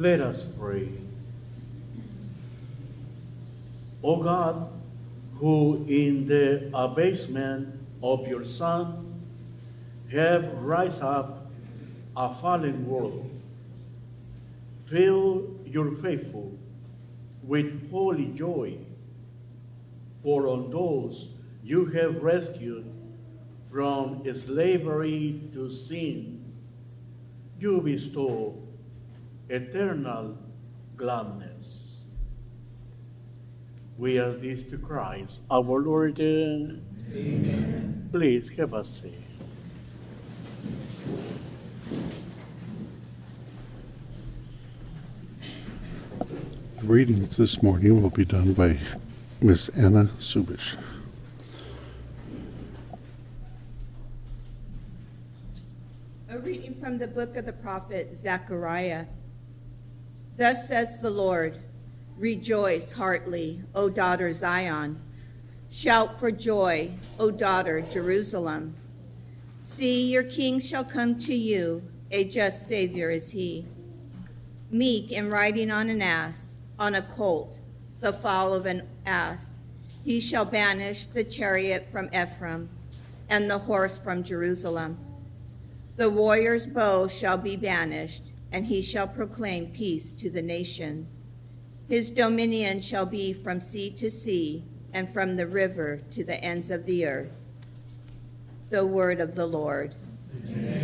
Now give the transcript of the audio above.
Let us pray. O God, who in the abasement of your Son have raised up a fallen world, fill your faithful with holy joy, for on those you have rescued from slavery to sin, you bestow eternal gladness. We ask this to Christ, our Lord. Amen. Please have a seat. The readings this morning will be done by Miss Anna Subish. A reading from the book of the prophet Zechariah. Thus says the Lord, rejoice heartily, O daughter Zion. Shout for joy, O daughter Jerusalem. See, your king shall come to you, a just Savior is he. Meek and riding on an ass, on a colt, the foal of an ass. He shall banish the chariot from Ephraim, and the horse from Jerusalem. The warrior's bow shall be banished, and he shall proclaim peace to the nations. His dominion shall be from sea to sea, and from the river to the ends of the earth. The word of the Lord. Amen.